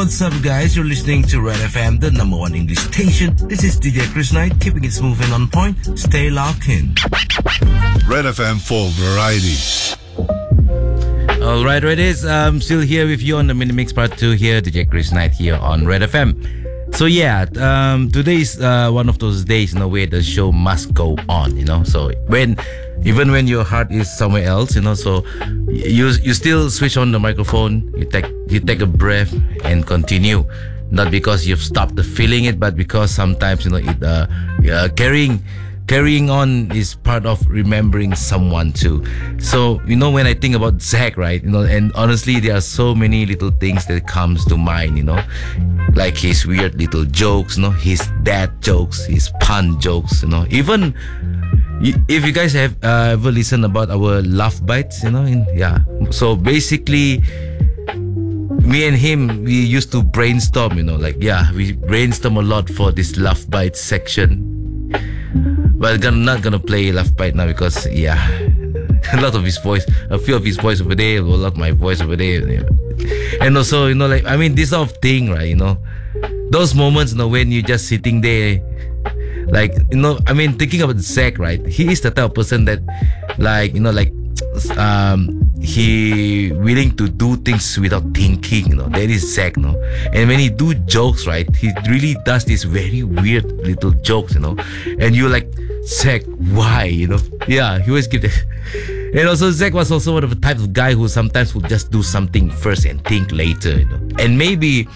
what's up, guys? You're listening to Red FM, the number one English station. This is DJ Chris Knight, keeping it smooth and on point. Stay locked in. Red FM for variety. Alright, Redis, I'm still here with you on the Mini Mix Part 2 here, DJ Chris Knight here on Red FM. So yeah, today is one of those days, where the show must go on, So even when your heart is somewhere else, so you still switch on the microphone, you take a breath and continue. Not because you've stopped feeling it, but because sometimes carrying on is part of remembering someone too. So when I think about Zach, right, and honestly there are so many little things that comes to mind, like his weird little jokes, his dad jokes, his pun jokes, even if you guys have ever listened about our laugh bites, so basically me and him, we used to brainstorm, we brainstorm a lot for this laugh bite section. But I'm not gonna play laugh bite now because a lot of his voice, a few of his voice over there, a lot of my voice over there, and also this sort of thing, right? Those moments, when you're just sitting there, thinking about Zach, right? He is the type of person that, he willing to do things without thinking, that is Zach, and when he do jokes, right, he really does this very weird little jokes, and you're like, Zach, why, he always give that. And also Zach was also one of the type of guy who sometimes would just do something first and think later, and maybe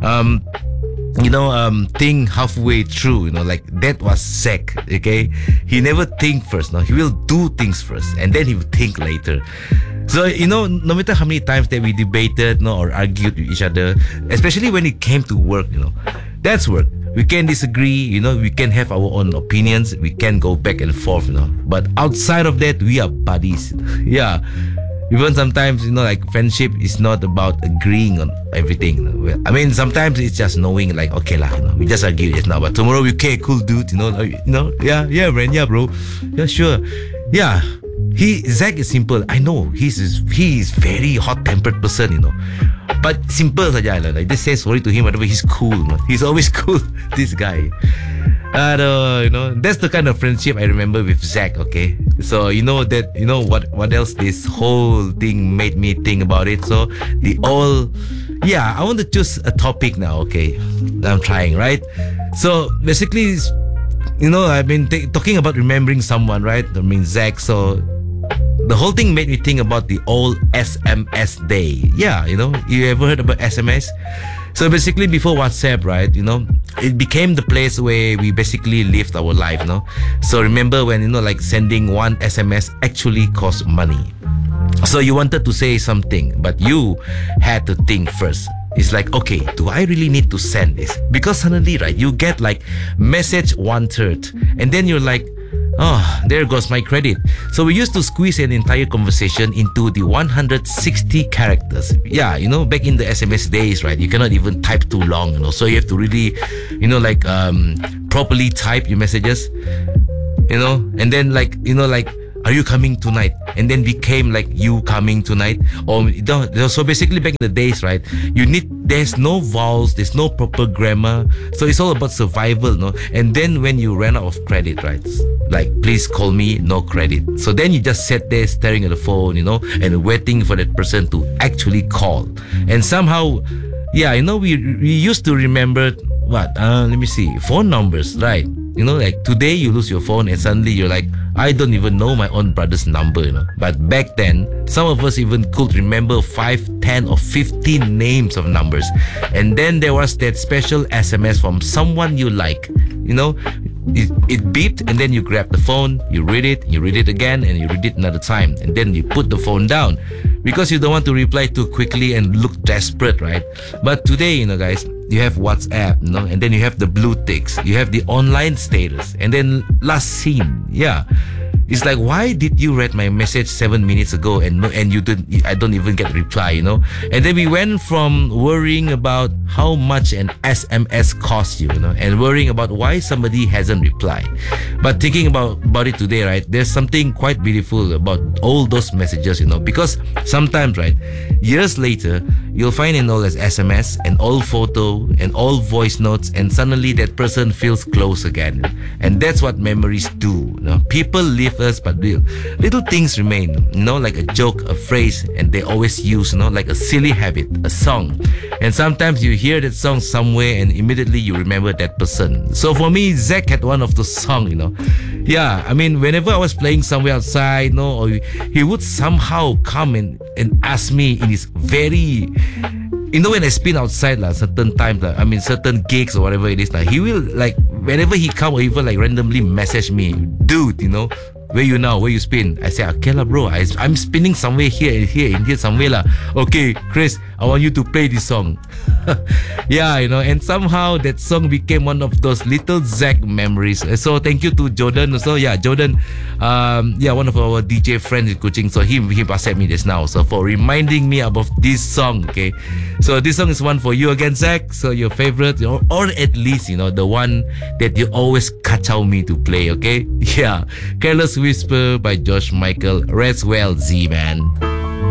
think halfway through, that was Zach, okay? He never think first, he will do things first and then he will think later. So, no matter how many times that we debated, or argued with each other, especially when it came to work, that's work. We can disagree, we can have our own opinions, we can go back and forth, but outside of that, we are buddies. Yeah. Even sometimes, friendship is not about agreeing on everything. Sometimes it's just knowing, okay lah, we just argue just now, but tomorrow we okay, cool dude, yeah, man, yeah, bro, yeah, sure, yeah. Zach is simple. I know he is very hot-tempered person, but simple saja, just say sorry to him, whatever. He's cool, he's always cool. This guy. That's the kind of friendship I remember with Zach, okay? So what else this whole thing made me think about it. So I want to choose a topic now, okay? I'm trying, right? So basically, I've been talking about remembering someone, right? Zach. So the whole thing made me think about the old SMS day. Yeah, you ever heard about SMS? So basically, before WhatsApp, right, it became the place where we basically lived our life, So remember when, sending one SMS actually cost money. So you wanted to say something, but you had to think first. It's like, okay, do I really need to send this? Because suddenly, right, you get message 1/3, and then you're like, oh, there goes my credit. So we used to squeeze an entire conversation into the 160 characters. Yeah, back in the SMS days, right, you cannot even type too long, so you have to really, properly type your messages, and then are you coming tonight? And then became you coming tonight, or so basically back in the days, right, there's no vowels, there's no proper grammar, so it's all about survival, and then when you ran out of credit, right, please call me, no credit, so then you just sat there staring at the phone, and waiting for that person to actually call. And somehow, we used to remember let me see, phone numbers, right? Today you lose your phone and suddenly you're like, I don't even know my own brother's number, But back then, some of us even could remember 5, 10 or 15 names of numbers. And then there was that special SMS from someone you like, it beeped, and then you grab the phone, you read it again, and you read it another time, and then you put the phone down because you don't want to reply too quickly and look desperate, right? But today, guys, you have WhatsApp, and then you have the blue ticks, you have the online status, and then last seen, yeah. It's like, why did you read my message 7 minutes ago and you didn't? I don't even get a reply, you know. And then we went from worrying about how much an SMS costs you, you know, and worrying about why somebody hasn't replied. But thinking about it today, right? There's something quite beautiful about all those messages, you know, because sometimes, right, years later, you'll find an old SMS, an old photo, an old voice notes, and suddenly that person feels close again. And that's what memories do. You know? People leave us, but little things remain. You know, like a joke, a phrase, and they always use. You know, like a silly habit, a song. And sometimes you hear that song somewhere, and immediately you remember that person. So for me, Zach had one of those songs. You know, yeah. I mean, whenever I was playing somewhere outside, you know, or he would somehow come and ask me in his very, you know, when I spin outside certain times, I mean certain gigs or whatever it is, he will like, whenever he come or even like randomly message me, dude, you know, where you now, where you spin? I say, okay lah bro, I'm spinning somewhere here somewhere lah. Okay Chris, I want you to play this song. Yeah, you know, and somehow that song became one of those little Zach memories. So thank you to Jordan. So yeah, Jordan, one of our DJ friends in Kuching. So he passed me this now. So for reminding me about this song. Okay, so this song is one for you again, Zach. So your favorite, or at least, you know, the one that you always kacau me to play. Okay, yeah, Careless Whisper by George Michael. Rest well, Z man.